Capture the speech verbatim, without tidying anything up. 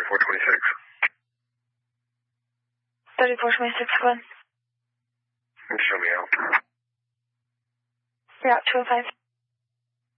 thirty-four twenty-six. thirty-four twenty-six, go ahead. And show me out. You're out two oh five.